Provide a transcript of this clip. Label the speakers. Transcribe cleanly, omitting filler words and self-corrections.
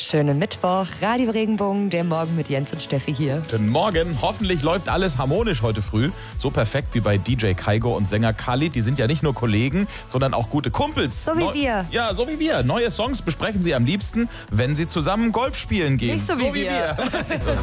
Speaker 1: Schönen Mittwoch, Radio Regenbogen, der Morgen mit Jens und Steffi hier.
Speaker 2: Guten Morgen, hoffentlich läuft alles harmonisch heute früh. So perfekt wie bei DJ Kaigo und Sänger Khalid. Die sind ja nicht nur Kollegen, sondern auch gute Kumpels.
Speaker 1: So wie wir.
Speaker 2: Ja, so wie wir. Neue Songs besprechen sie am liebsten, wenn sie zusammen Golf spielen gehen.
Speaker 1: Nicht so wie wir.